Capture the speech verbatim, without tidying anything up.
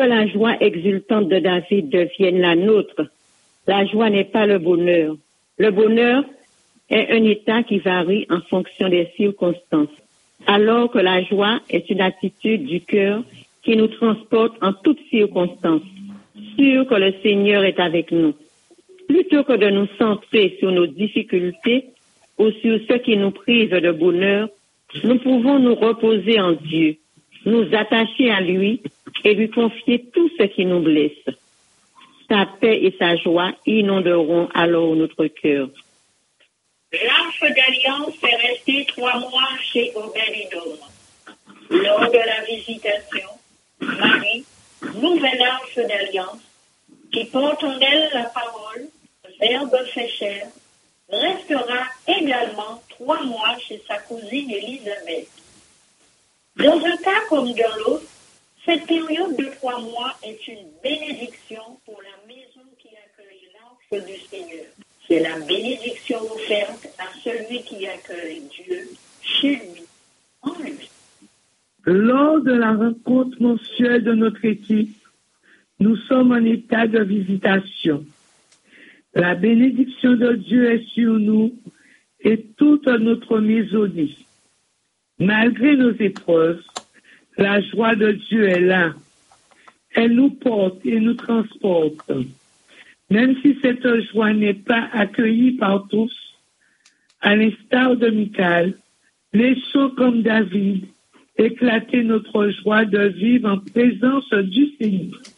la joie exultante de David devienne la nôtre. La joie n'est pas le bonheur. Le bonheur est un état qui varie en fonction des circonstances, alors que la joie est une attitude du cœur qui nous transporte en toutes circonstances, sûr que le Seigneur est avec nous. Plutôt que de nous centrer sur nos difficultés ou sur ce qui nous prive de bonheur, nous pouvons nous reposer en Dieu, nous attacher à lui et lui confier tout ce qui nous blesse. Sa paix et sa joie inonderont alors notre cœur. L'arche d'alliance est restée trois mois chez Obed-Édom. Lors de la visitation, Marie, nouvelle arche d'alliance, qui porte en elle la parole, Verbe fait chair, restera également trois mois chez sa cousine Élisabeth. Dans un cas comme dans l'autre, cette période de trois mois est une bénédiction pour la maison qui accueille l'arche du Seigneur. C'est la bénédiction offerte à celui qui accueille Dieu chez lui, en lui. Lors de la rencontre mensuelle de notre équipe, nous sommes en état de visitation. La bénédiction de Dieu est sur nous et toute notre maisonnée. Malgré nos épreuves, la joie de Dieu est là. Elle nous porte et nous transporte. Même si cette joie n'est pas accueillie par tous, à l'instar de Michal, laissons comme David éclater notre joie de vivre en présence du Seigneur.